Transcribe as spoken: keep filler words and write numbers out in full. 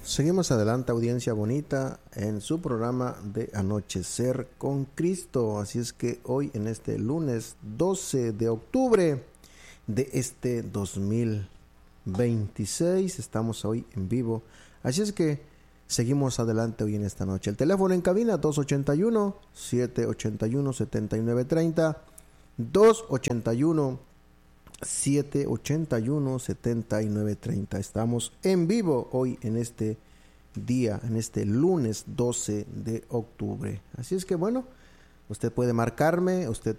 Seguimos adelante, audiencia bonita, en su programa de Anochecer con Cristo. Así es que hoy, en este lunes doce de octubre de este dos mil veintiséis, estamos hoy en vivo. Así es que seguimos adelante hoy en esta noche. El teléfono en cabina dos ochenta y uno, siete ochenta y uno, setenta y nueve treinta, dos ochenta y uno, siete ochenta y uno, setenta y nueve treinta. Estamos en vivo hoy en este día, en este lunes doce de octubre. Así es que bueno, usted puede marcarme, usted